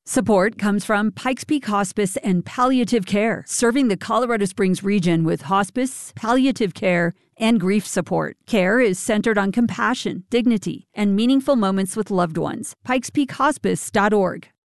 Support comes from Pikes Peak Hospice and Palliative Care, serving the Colorado Springs region with hospice, palliative care, and grief support. Care is centered on compassion, dignity, and meaningful moments with loved ones. PikesPeakHospice.org.